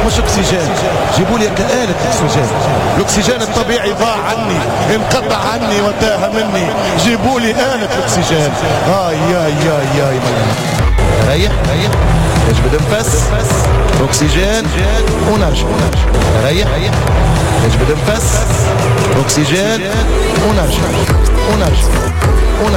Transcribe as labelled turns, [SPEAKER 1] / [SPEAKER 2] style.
[SPEAKER 1] مش اكسجين، جيبوا لي آلة اكسجين. الاكسجين الطبيعي ضاع عني، انقطع عني وتاه مني، جيبوا لي آلة اكسجين. يا ريح اجبد نفس، اكسجين ونرجع. ريح اجبد نفس، اكسجين ونرجع.